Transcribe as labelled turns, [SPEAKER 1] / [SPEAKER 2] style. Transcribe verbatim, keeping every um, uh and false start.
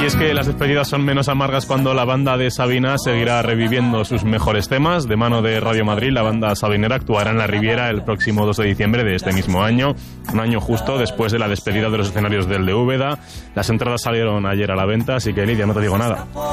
[SPEAKER 1] es que las despedidas son menos amargas cuando la banda de Sabina seguirá reviviendo sus mejores temas. De mano de Radio Madrid, la banda sabinera actuará en la Riviera el próximo dos de diciembre de este mismo año, un año justo después de la despedida de los escenarios del de Úbeda. Las entradas salieron ayer a la venta, así que Lidia, no te digo nada.